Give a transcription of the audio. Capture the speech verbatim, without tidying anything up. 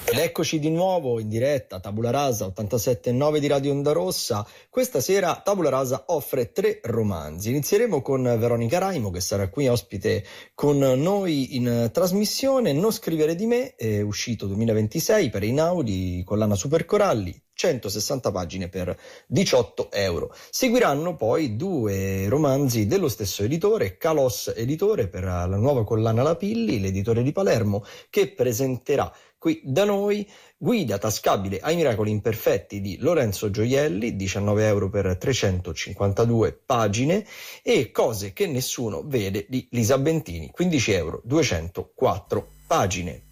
Ed eccoci di nuovo in diretta, Tabula Rasa ottantasette virgola nove di Radio Onda Rossa. Questa sera Tabula Rasa offre tre romanzi. Inizieremo con Veronica Raimo, che sarà qui ospite con noi in trasmissione. Non scrivere di me, è uscito duemilaventisei per Einaudi, collana Super Coralli, centosessanta pagine per diciotto euro. Seguiranno poi due romanzi dello stesso editore, Kalos Editore, per la nuova collana La Pilli, l'editore di Palermo, che presenterà qui da noi Guida tascabile ai miracoli imperfetti di Lorenzo Gioielli, diciannove euro per trecentocinquantadue pagine, e Cose che nessuno vede di Lisa Bentini, quindici euro, duecentoquattro pagine.